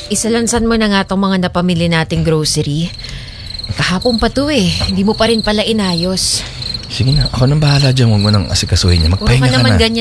Isalansan mo na nga tong mga napamili nating grocery. Kahapon pa to eh. Hindi mo pa rin pala inayos. Sige na, ako nang bahala dyan. Huwag mo nang asikasuhin niya. Puro ka Magpahinga ka naman na. ganyan